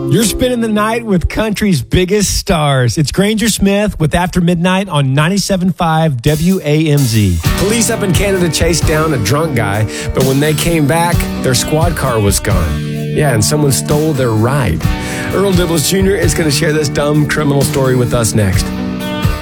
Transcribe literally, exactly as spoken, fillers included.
You're spending the night with country's biggest stars. It's Granger Smith with After Midnight on ninety-seven point five W A M Z. Police up in Canada chased down a drunk guy, but when they came back, their squad car was gone. Yeah, and someone stole their ride. Earl Dibbles Junior is going to share this dumb criminal story with us next.